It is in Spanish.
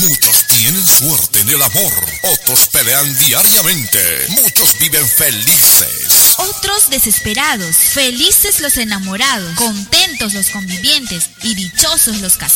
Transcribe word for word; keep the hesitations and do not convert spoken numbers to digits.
Muchos tienen suerte en el amor, otros pelean diariamente, muchos viven felices, otros desesperados. Felices los enamorados, contentos los convivientes y dichosos los casados.